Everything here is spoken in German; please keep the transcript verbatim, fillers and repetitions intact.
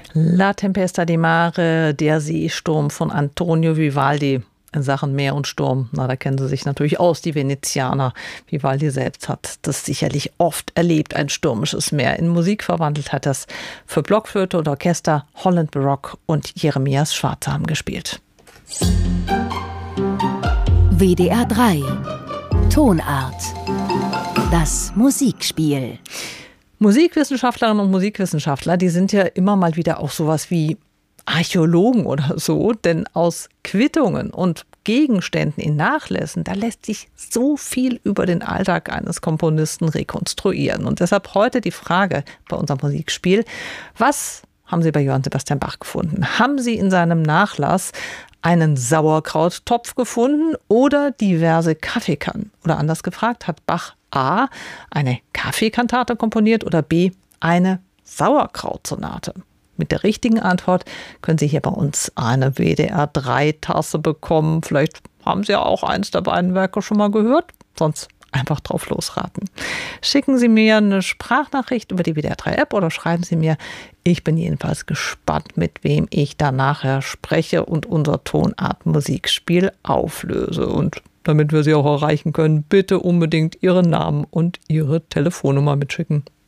La Tempesta di Mare, der Seesturm von Antonio Vivaldi. In Sachen Meer und Sturm, na, da kennen Sie sich natürlich aus, die Venezianer. Vivaldi selbst hat das sicherlich oft erlebt, ein stürmisches Meer. In Musik verwandelt hat das für Blockflöte und Orchester Holland Baroque und Jeremias Schwarze haben gespielt. W D R drei Tonart. Das Musikspiel. Musikwissenschaftlerinnen und Musikwissenschaftler, die sind ja immer mal wieder auch sowas wie Archäologen oder so, denn aus Quittungen und Gegenständen in Nachlässen, da lässt sich so viel über den Alltag eines Komponisten rekonstruieren. Und deshalb heute die Frage bei unserem Musikspiel: Was haben Sie bei Johann Sebastian Bach gefunden? Haben Sie in seinem Nachlass einen Sauerkrauttopf gefunden oder diverse Kaffeekannen? Oder anders gefragt, hat Bach A. eine Kaffeekantate komponiert oder B. eine Sauerkrautsonate? Mit der richtigen Antwort können Sie hier bei uns eine W D R drei Tasse bekommen. Vielleicht haben Sie ja auch eins der beiden Werke schon mal gehört. Sonst einfach drauf losraten. Schicken Sie mir eine Sprachnachricht über die W D R drei App oder schreiben Sie mir. Ich bin jedenfalls gespannt, mit wem ich da nachher spreche und unser Tonart-Musikspiel auflöse. Und damit wir Sie auch erreichen können, bitte unbedingt Ihren Namen und Ihre Telefonnummer mitschicken.